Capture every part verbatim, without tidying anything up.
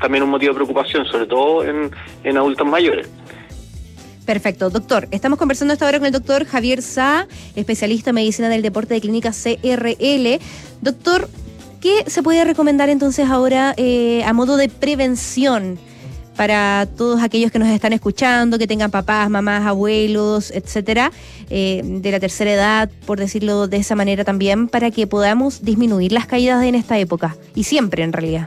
también un motivo de preocupación, sobre todo en, en adultos mayores. Perfecto. Doctor, estamos conversando hasta ahora con el doctor Javier Sá, especialista en medicina del deporte de Clínica C R L. Doctor, ¿qué se puede recomendar entonces ahora eh, a modo de prevención para todos aquellos que nos están escuchando, que tengan papás, mamás, abuelos, etcétera, eh, de la tercera edad, por decirlo de esa manera también, para que podamos disminuir las caídas en esta época, y siempre en realidad?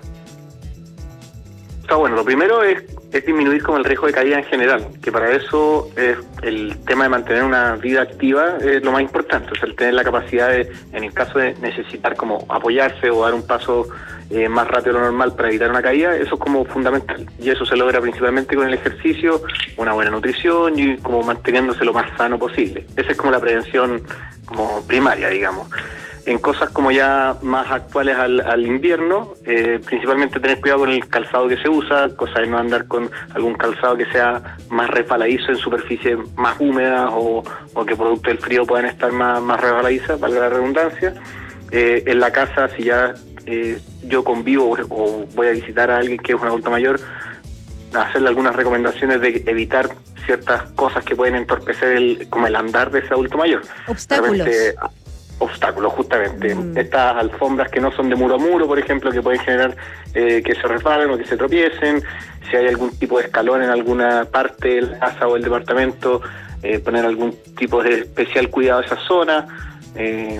Está bueno, lo primero es, es disminuir como el riesgo de caída en general, que para eso es el tema de mantener una vida activa es lo más importante, o sea, el tener la capacidad de, en el caso de necesitar como apoyarse o dar un paso eh, más rápido de lo normal para evitar una caída, eso es como fundamental, y eso se logra principalmente con el ejercicio, una buena nutrición y como manteniéndose lo más sano posible. Esa es como la prevención como primaria, digamos. En cosas como ya más actuales al, al invierno, eh, principalmente tener cuidado con el calzado que se usa, cosa de no andar con algún calzado que sea más resbaladizo en superficies más húmedas o, o que producto del frío puedan estar más, más resbaladizas, valga la redundancia. Eh, en la casa, si ya eh, yo convivo o voy a visitar a alguien que es un adulto mayor, hacerle algunas recomendaciones de evitar ciertas cosas que pueden entorpecer el, como el andar de ese adulto mayor. Obstáculos. Realmente, obstáculos, justamente. Mm. Estas alfombras que no son de muro a muro, por ejemplo, que pueden generar eh, que se resbalen o que se tropiecen. Si hay algún tipo de escalón en alguna parte de la casa o del departamento, eh, poner algún tipo de especial cuidado a esa zona. Eh,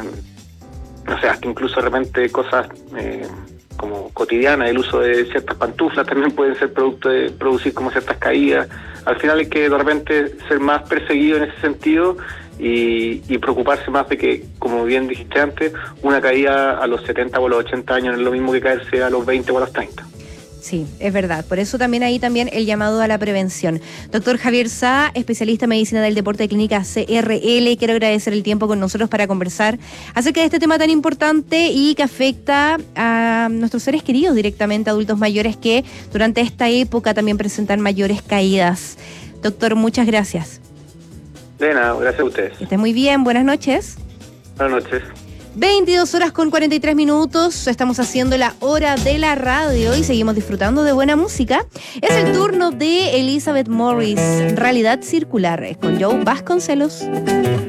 no sé, hasta incluso de repente cosas eh, como cotidianas, el uso de ciertas pantuflas también pueden ser producto de producir como ciertas caídas. Al final hay que de repente ser más perseguido en ese sentido y, y preocuparse más de que, como bien dijiste antes, una caída a los setenta o a los ochenta años no es lo mismo que caerse a los veinte o a los treinta. Sí, es verdad. Por eso también ahí también el llamado a la prevención. Doctor Javier Sá, especialista en medicina del deporte de Clínica C R L, quiero agradecer el tiempo con nosotros para conversar acerca de este tema tan importante y que afecta a nuestros seres queridos directamente, adultos mayores que durante esta época también presentan mayores caídas. Doctor, muchas gracias. De nada, gracias a ustedes. Que esté muy bien, buenas noches. Buenas noches. veintidós horas con cuarenta y tres minutos, estamos haciendo la hora de la radio y seguimos disfrutando de buena música. Es el turno de Elizabeth Morris, Realidad Circular, con Joe Vasconcelos.